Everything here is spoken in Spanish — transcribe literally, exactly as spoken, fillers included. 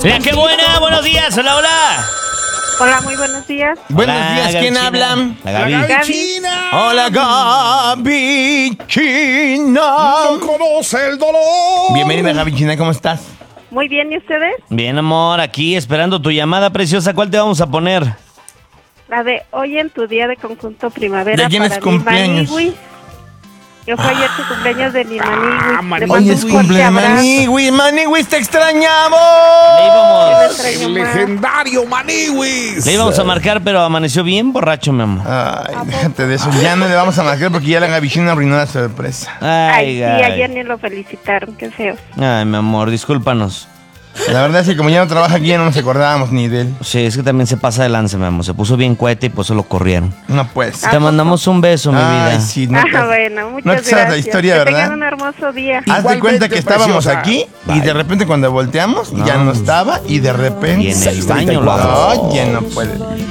Mira, qué buena, buenos días, hola, hola. Hola, muy buenos días. Buenos Hola, días, ¿quién Gaby habla? China. La Gaby. Gaby. China. Hola, Gaby China. No conoce el dolor. Bienvenida, Gaby China, ¿cómo estás? Muy bien, ¿y ustedes? Bien, amor, aquí esperando tu llamada preciosa. ¿Cuál te vamos a poner? La de hoy en tu día de conjunto primavera. ¿De quién para es mi cumpleaños? Manigui. Yo fue ayer tu cumpleaños de mi Ah, Manigui. Manigui. Le Hoy mando es un fuerte cumple de abrazo. Manigui, Manigui, te extrañamos. Le íbamos, Te extraño El más. legendario Maniwis. le íbamos a marcar, pero amaneció bien borracho, mi amor. Ay, déjate de eso, ya no le vamos a marcar porque ya la Gaby China arruinó la sorpresa. Ay, Ay, sí, Gaby. ayer ni lo felicitaron, qué feo. Ay, mi amor, discúlpanos. La verdad es que como ya no trabaja aquí, ya no nos acordábamos ni de él. Sí, es que también se pasa de lanza, mi amor. Se puso bien cohete y por eso lo corrieron. No puede ser. Te mandamos un beso, mi vida. Ay, sí, no Ah, te- bueno, muchas no te sabes gracias. la historia, que ¿verdad? tengan un hermoso día. Haz de Igualmente, cuenta que estábamos preciosa. aquí y de repente cuando volteamos ya no estaba y de repente... Y en el baño lo Oye, no puede.